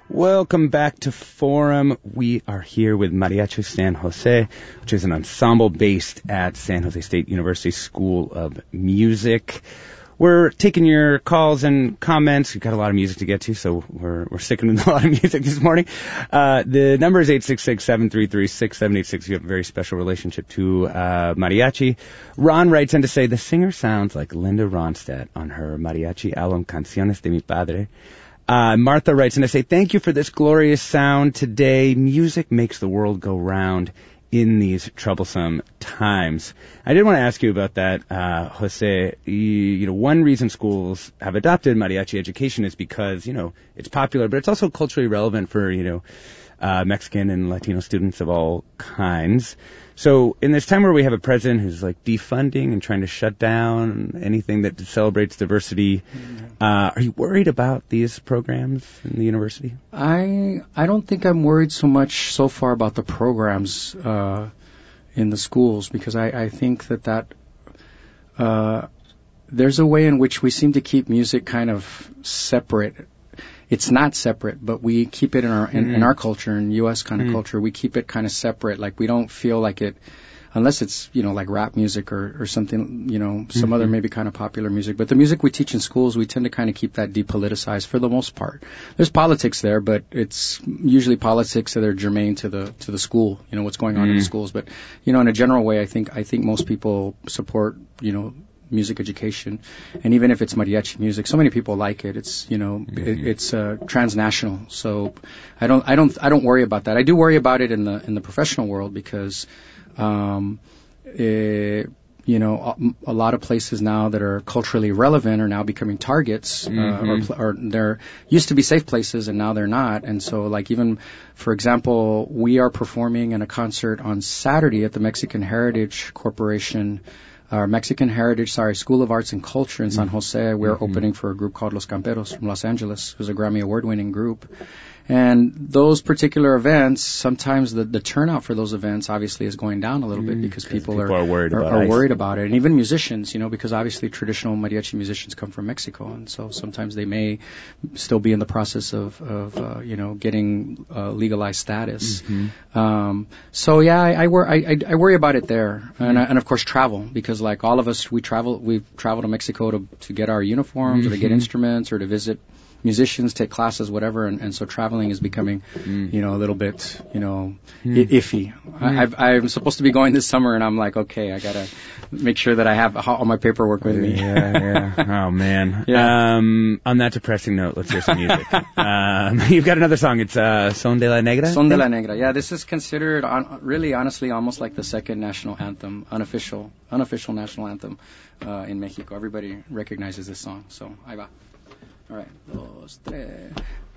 Welcome back to Forum. We are here with Mariachi San Jose, which is an ensemble based at San Jose State University School of Music. We're taking your calls and comments. We've got a lot of music to get to, so we're sticking with a lot of music this morning. The number is 866-733-6786. You have a very special relationship to mariachi. Ron writes in to say, the singer sounds like Linda Ronstadt on her mariachi album Canciones de mi Padre. Martha writes in to say, thank you for this glorious sound today. Music makes the world go round in these troublesome times. I did want to ask you about that, Jose. One reason schools have adopted mariachi education is because, it's popular, but it's also culturally relevant for, Mexican and Latino students of all kinds. So in this time where we have a president who's like defunding and trying to shut down anything that celebrates diversity, are you worried about these programs in the university? I don't think I'm worried so much so far about the programs in the schools, because I think that there's a way in which we seem to keep music kind of separate. It's not separate, but we keep it in our culture, in U.S. kind of culture. We keep it kind of separate. Like, we don't feel like it, unless it's, like rap music or something, some other maybe kind of popular music. But the music we teach in schools, we tend to kind of keep that depoliticized for the most part. There's politics there, but it's usually politics that are germane to the school, what's going on in the schools. But, in a general way, I think most people support, music education, and even if it's mariachi music, so many people like it. It's it's transnational, so I don't worry about that. I do worry about it in the professional world, because a lot of places now that are culturally relevant are now becoming targets, or they're used to be safe places and now they're not. And so, like, even for example, we are performing in a concert on Saturday at the Mexican Heritage School of Arts and Culture in San Jose. We're opening for a group called Los Camperos from Los Angeles, who's a Grammy Award-winning group. And those particular events, sometimes the turnout for those events obviously is going down a little bit, because people are worried about it. And even musicians, because obviously traditional mariachi musicians come from Mexico, and so sometimes they may still be in the process of getting legalized status. So yeah, I worry about it there, and of course travel, because like all of us, we've traveled to Mexico to get our uniforms or to get instruments or to visit musicians, take classes, whatever, and so traveling is becoming, a little bit, iffy. I'm supposed to be going this summer, and I'm like, okay, I gotta make sure that I have all my paperwork with me. Yeah. Oh man. Yeah. On that depressing note, let's hear some music. You've got another song. It's Son de la Negra. Son de la Negra. Yeah, this is considered really, honestly, almost like the second national anthem, unofficial national anthem in Mexico. Everybody recognizes this song. So ahí va. All right. 2, 3.